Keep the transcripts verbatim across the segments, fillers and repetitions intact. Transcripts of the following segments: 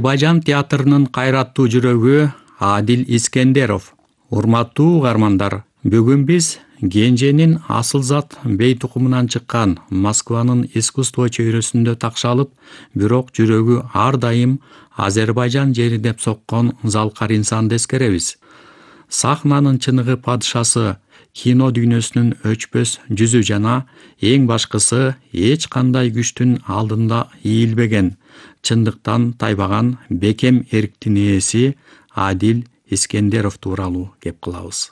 Азербайжан театрынын кайраттуу жүрөгү Адил Искендеров. Урматтуу угармандар, бүгүн биз Генженин Асылзат бей тукумунан чыккан Москванын искусство чөйрөсүндө такшалып, бирок жүрөгү ар дайым Азербайжан жери деп соккон залкар инсанды эскеребиз. Сахнанын чыныгы падышасы, кино дүйнөсүнүн өчпөс жүзү жана эң башкысы эч кандай күчтүн алдында ийилбеген, чындыктан тайбаган бекем эрктин ээси Адил Искендеров тууралуу кеп кылабыз.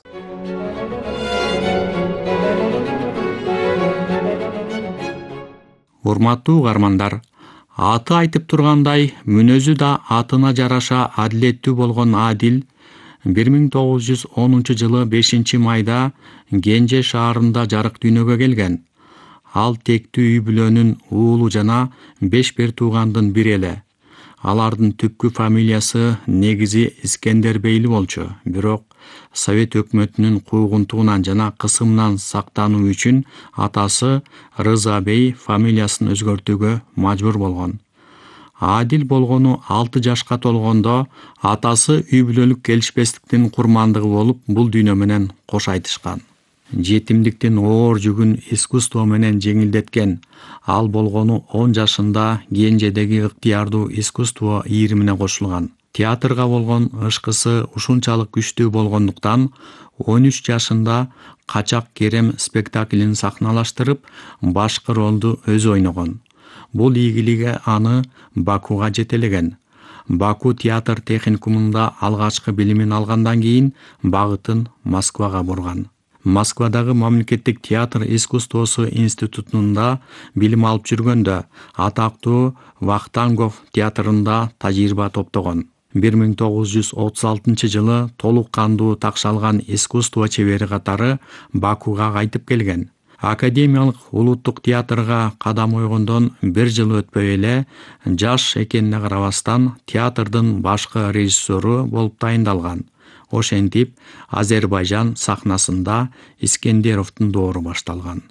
Урматтуу угармандар, аты айтып тургандай, мүнөзү да атына жараша адилеттүү болгон Адил бир миң тогуз жүз онунчу жылы бешинчи майда Генже шаарында жарык дүйнөгө келген. Ал тектүү үй бүлөнүн уулу жана беш бир туугандын бири эле. Алардын түпкү фамилиясы негизи Искендербейли болчу, бирок Совет өкмөтүнүн куугунтугунан жана кысымынан сактануу үчүн атасы Рыза бей фамилиясын өзгөртүүгө мажбур болгон. Адил болгону алты жашка толгондо атасы үй бүлөлүк келишпестиктин курмандыгы болуп, бул дүйнө менен кош айтышкан. Жетимдиктин оор жүгүн искусство менен жеңилдеткен. Ал болгону он жашында Генжедеги ыктыярдуу искусство ийримине кошулган. Театрга болгон ышкысы ушунчалык күчтүү болгондуктан он үч жашында Качак Керем спектаклин сахналаштырып, башкы ролду өзү ойногон. Бул ийгилиги аны Бакуга жетелеген. Баку театр техникумунда алгачкы билимин алгандан кийин багытын Москвага бурган. Москвадагы мамлекеттик театр искусствосу институтунда билим алып жүргөндө атактуу Вахтангов театрында тажрыйба топтогон. бир миң тогуз жүз отуз алтынчы жылы толук кандуу такшалган искусство чебери катары Бакуга кайтып келген. Академиялык улуттук театрга кадам койгондон бир жыл өтпөй эле, жаш экенине карабастан театрдын башкы режиссеру болуп дайындалган. Ошентип, Азербайжан сахнасында Искендеровдун доору башталган.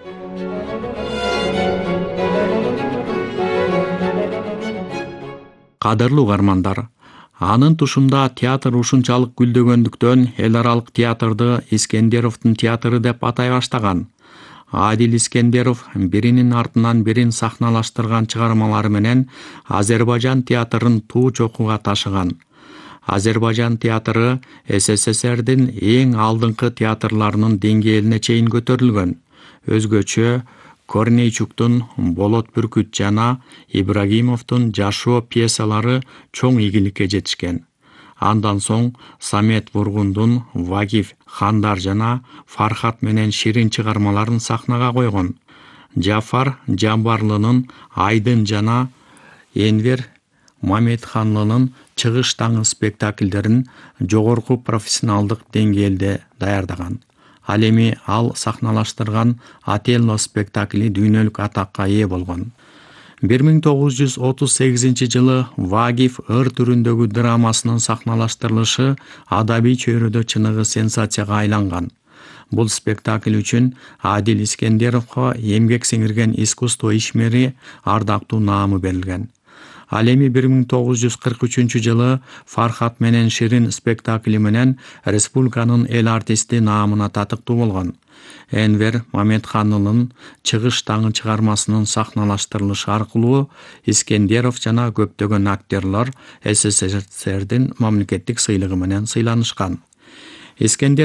Кадырлуу угармандар, анын тушунда театр ушунчалык гүлдөгөндүктөн эл аралык театрды Искендеровдун театры деп атай баштаган. Адил Искендеров биринин артынан бирин сахналаштырган чыгармалары менен Азербайжан театрын туу чокуга ташыган. Азербайжан театры СССРдин эң алдыңкы театрларынын деңгээлине чейин көтөрүлгөн. Өзгөчө Корнейчуктун Болот бүркүт жана Ибрагимовдун Жашоо пьесалары чоң ийгиликке жетишкен. Андан соң Самет Вургундун Вагиф Хандар жана Фархат менен Ширин чыгармаларын сахнага койгон. Жафар Жамбарлынын Айдын жана Энвер Мамедханлынын Чыгыш таңы спектакльдерин жогорку профессионалдык деңгээлде даярдаган. Ал эми ал сахналаштырган Отелло спектакли дүйнөлүк атакка ээ болгон. бир миң тогуз жүз отуз сегизинчи жылы Вагиф ыр түрүндөгү драмасынын сахналаштырылышы адабий чөйрөдө чыныгы сенсацияга айланган. Бул спектакль үчүн Адил Искендеровго эмгек сиңирген искусство ишмери ардактуу наамы берилген. Ал эми бир миң тогуз жүз кырк үчүнчү жылы Фархат менен Ширин спектакли менен республиканын эл артисти наамына татыктуу болгон. Энвер Мамедханлынын Чыгыш таңы чыгармасынын сахналаштырылышы аркылуу Искендеров жана көптөгөн актерлор СССРдин мамлекеттик сыйлыгы менен сыйланышкан. Искендеров